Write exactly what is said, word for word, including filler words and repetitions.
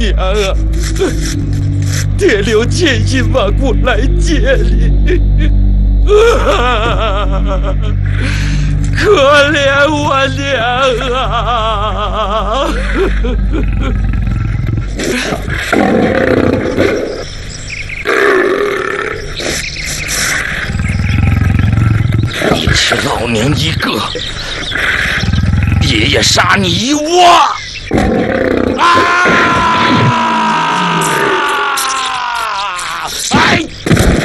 娘啊，铁流千辛万苦来接你，啊，可怜我娘啊！ 你吃老娘一个，爷爷杀你一窝！啊！